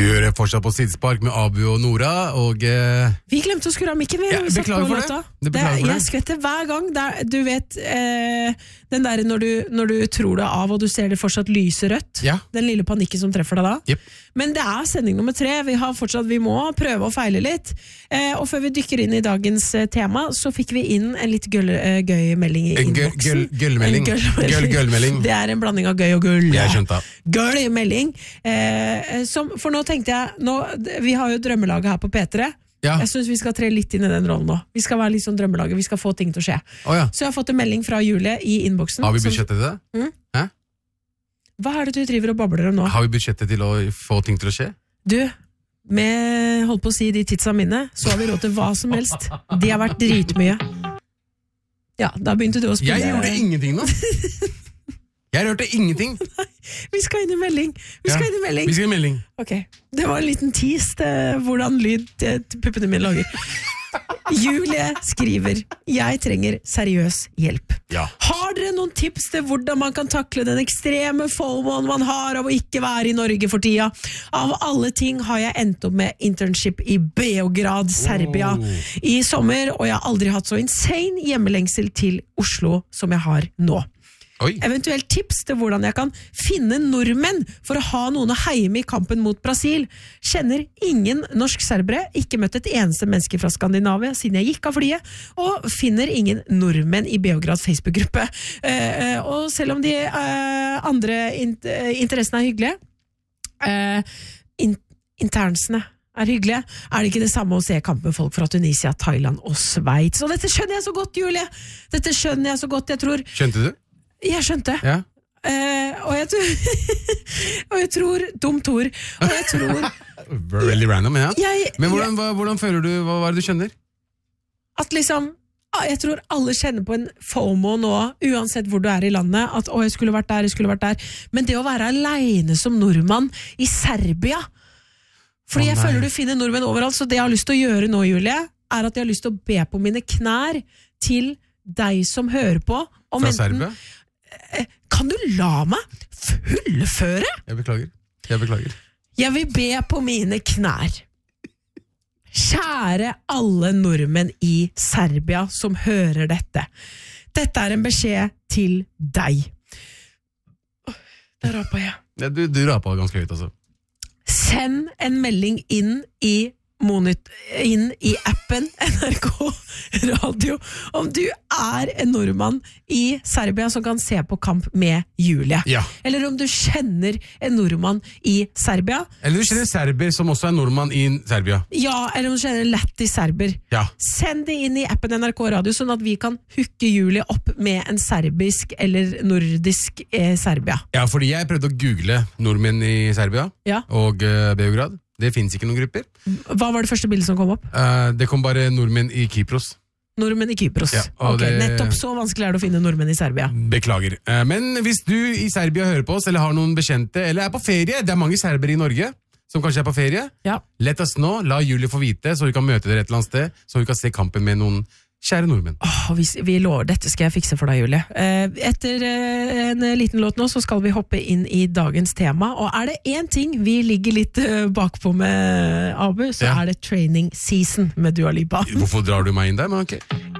Du hører fortsatt på Sidespark med Abu og Nora, og... Vi glemte å skru av mikken, vi. Beklager for det. Jeg skvetter hver gang. Du vet, den der når du tror det av, og du ser det fortsatt lyserødt. Ja. Den lille panikken som treffer deg da. Yep. Men det sending nummer 3. Vi må prøve å feile litt. Og før vi dykker inn i dagens tema, så fikk vi inn en litt gøy melding i innboksen. Gøllmelding. Det en blanding av gøy og gull. Jeg skjønte. Gøy melding. For nå tenkte jeg, vi har jo drømmelaget her på P3. Ja. Jeg synes vi skal tre litt inn i den rollen nå. Vi skal være litt sånn drømmelaget, vi skal få ting til å skje. Ja. Så jeg har fått en melding fra Julie i innboksen. Har vi budsjettet til det? Hæ? Hva det du driver og babler om nå? Har vi budsjettet til å få ting til å skje? Du, med holdt på å si de tidsa mine, så har vi råd til hva som helst. De har vært dritmye. Ja, da begynte du å spille. Jeg gjorde ingenting nå. Jeg hørte ingenting. Nei, vi skal inn i melding. Vi skal inn i melding. Ok, det var en liten tease til hvordan lyd puppene mine lager. Julie skriver, jeg trenger seriøs hjelp. Ja. Har dere noen tips til hvordan man kan takle den ekstreme FOMOen man har av å ikke være i Norge for tida? Av alle ting har jeg endt opp med internship i Beograd, Serbia i sommer, og jeg har aldri hatt så insane hjemmelengsel til Oslo som jeg har nå. Oi. Eventuelt tips til hvordan jeg kan finne nordmenn for å ha noen å heie med i kampen mot Brasil. Kjenner ingen norsk-serbere, ikke møtt et eneste menneske fra Skandinavia siden jeg gikk av flyet, og finner ingen nordmenn i Beograds Facebook-gruppe. Og selv om de andre interessene hyggelige, internsene hyggelige, det ikke det samme å se kamp med folk fra Tunisia, Thailand og Sveits. Og dette skjønner jeg så godt, Julie! Dette skjønner jeg så godt, jeg tror... Skjønte du? Jeg skjønte. Ja. Og jeg tror dumt ord. Og jeg tror veldig random, ja. Men hvordan føler du, hva det du skjønner? At liksom jeg tror alle kjenner på en FOMO nå, uansett hvor du i landet, at jeg skulle vært der. Men det å være alene som nordmann i Serbia, fordi jeg føler du finner nordmenn overalt, så det jeg har lyst til å gjøre nå, Julie, at jeg har lyst til å be på mine knær til deg som hører på. Fra Serbia? Kan du la meg fullføre? Jeg beklager. Jeg vil be på mine knær. Kjære alle nordmenn i Serbia som hører dette. Dette en beskjed til deg. Der rapet jeg. Ja, du rapet ganske høyt, altså. Send en melding inn i appen NRK Radio om du en nordmann i Serbia som kan se på kamp med Julie. Ja. Eller om du kjenner en nordmann i Serbia. Eller du kjenner en serber som også nordmann i Serbia. Ja, eller om du kjenner en lett i serber. Ja. Send det inn i appen NRK Radio, sånn at vi kan hooke Julie opp med en serbisk eller nordisk Serbia. Ja, fordi jeg prøvde å google nordmenn i Serbia og Beograd. Det finnes ikke noen grupper. Hva var det første bildet som kom opp? Det kom bare nordmenn i Kypros. Nordmenn i Kypros. Ja, nettopp så vanskelig det å finne nordmenn i Serbia. Beklager. Men hvis du i Serbia hører på oss, eller har noen bekjente, eller på ferie, det mange serbere i Norge som kanskje på ferie, let oss nå, la Julie få vite, så vi kan møte dere et eller annet sted, så vi kan se kampen med noen kjære nordmenn. Vi lover, dette skal jeg fikse for deg, Julie. Etter en liten låt nå, så skal vi hoppe inn i dagens tema, og det en ting vi ligger litt bakpå med Abu, så det training season med Dua Lipa. Hvorfor drar du meg inn der? Men ok.